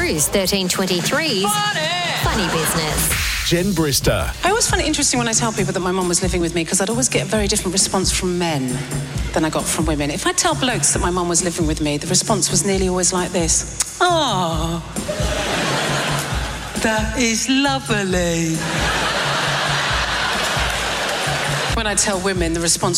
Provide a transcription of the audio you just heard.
Cruise 1323's Funny Business. Jen Brister. I always find it interesting when I tell people that my mum was living with me because I'd always get a very different response from men than I got from women. If I tell blokes that my mum was living with me, the response was nearly always like this. Oh, that is lovely. When I tell women, the response